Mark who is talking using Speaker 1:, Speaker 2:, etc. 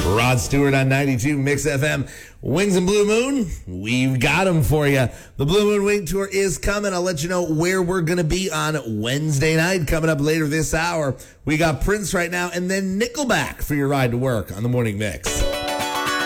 Speaker 1: Rod Stewart on 92 Mix FM. Wings and Blue Moon, we've got them for you. The Blue Moon Wing Tour is coming. I'll let you know where we're going to be on Wednesday night. Coming up later this hour, we got Prince right now and then Nickelback for your ride to work on the Morning Mix.